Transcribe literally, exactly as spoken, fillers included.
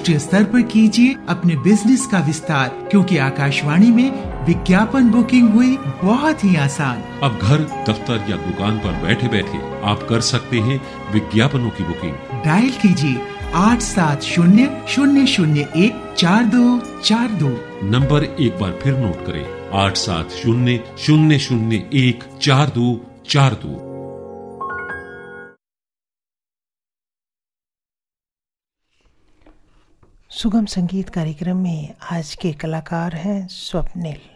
राष्ट्रीय स्तर पर कीजिए अपने बिजनेस का विस्तार, क्योंकि आकाशवाणी में विज्ञापन बुकिंग हुई बहुत ही आसान। अब घर, दफ्तर या दुकान पर बैठे बैठे आप कर सकते हैं विज्ञापनों की बुकिंग। डायल कीजिए आठ सात शून्य शून्य शून्य एक चार दो चार दो। नंबर एक बार फिर नोट करें, आठ सात शून्य शून्य शून्य एक चार दो चार दो। सुगम संगीत कार्यक्रम में आज के कलाकार हैं स्वप्निल।